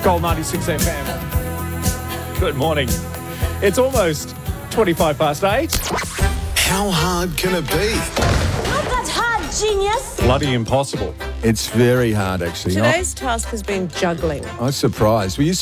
Gold 96 FM. Good morning. It's almost 25 past 8. How hard can it be? Not that hard, genius. Bloody impossible. It's very hard, actually. Today's task has been juggling. I was surprised.